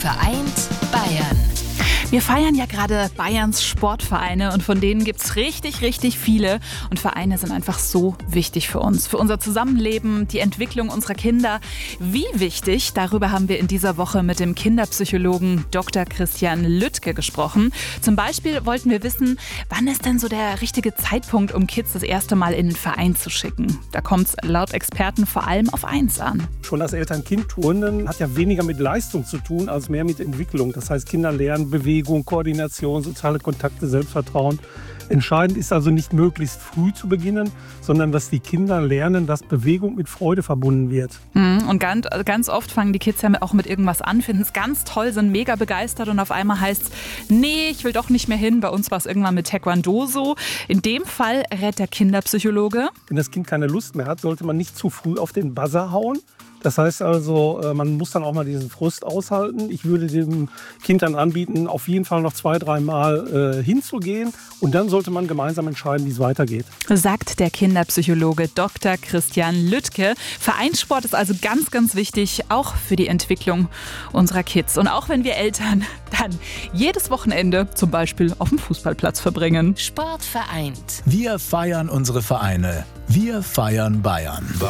Vereint Bayern. Wir feiern ja gerade Bayerns Sportvereine und von denen gibt's richtig, richtig viele. Und Vereine sind einfach so wichtig für uns, für unser Zusammenleben, die Entwicklung unserer Kinder. Wie wichtig, darüber haben wir in dieser Woche mit dem Kinderpsychologen Dr. Christian Lüttke gesprochen. Zum Beispiel wollten wir wissen, wann ist denn so der richtige Zeitpunkt, um Kids das erste Mal in den Verein zu schicken? Da kommt's laut Experten vor allem auf eins an. Schon das Eltern-Kind-Turnen hat ja weniger mit Leistung zu tun, als mehr mit Entwicklung. Das heißt, Kinder lernen Bewegung, Koordination, soziale Kontakte, Selbstvertrauen. Entscheidend ist also nicht möglichst früh zu beginnen, sondern dass die Kinder lernen, dass Bewegung mit Freude verbunden wird. Und ganz oft fangen die Kids ja auch mit irgendwas an, finden es ganz toll, sind mega begeistert und auf einmal heißt es, nee, ich will doch nicht mehr hin. Bei uns war es irgendwann mit Taekwondo so. In dem Fall rät der Kinderpsychologe: Wenn das Kind keine Lust mehr hat, sollte man nicht zu früh auf den Buzzer hauen. Das heißt also, man muss dann auch mal diesen Frust aushalten. Ich würde dem Kind dann anbieten, auf jeden Fall noch 2-3 Mal hinzugehen. Und dann sollte man gemeinsam entscheiden, wie es weitergeht. Sagt der Kinderpsychologe Dr. Christian Lüttke. Vereinssport ist also ganz, ganz wichtig, auch für die Entwicklung unserer Kids. Und auch wenn wir Eltern dann jedes Wochenende zum Beispiel auf dem Fußballplatz verbringen. Sport vereint. Wir feiern unsere Vereine. Wir feiern Bayern.